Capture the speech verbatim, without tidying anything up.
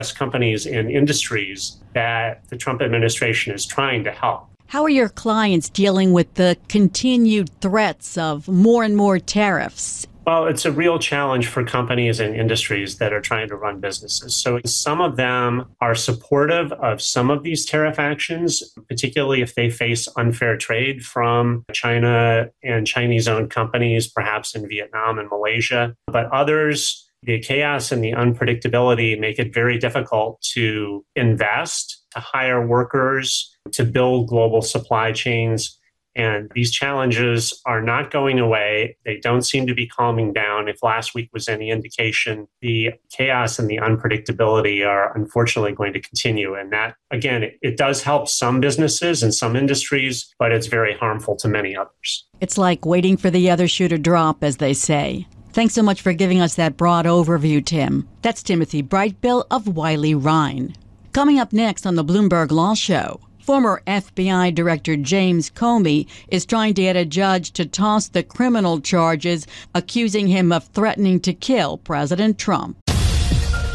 companies and industries that the Trump administration is trying to help. How are your clients dealing with the continued threats of more and more tariffs? Well, it's a real challenge for companies and industries that are trying to run businesses. So some of them are supportive of some of these tariff actions, particularly if they face unfair trade from China and Chinese-owned companies, perhaps in Vietnam and Malaysia. But others, the chaos and the unpredictability make it very difficult to invest, to hire workers, to build global supply chains. And these challenges are not going away. They don't seem to be calming down. If last week was any indication, the chaos and the unpredictability are unfortunately going to continue. And that, again, it, it does help some businesses and some industries, but it's very harmful to many others. It's like waiting for the other shoe to drop, as they say. Thanks so much for giving us that broad overview, Tim. That's Timothy Brightbill of Wiley Rein. Coming up next on the Bloomberg Law Show, former F B I Director James Comey is trying to get a judge to toss the criminal charges accusing him of threatening to kill President Trump.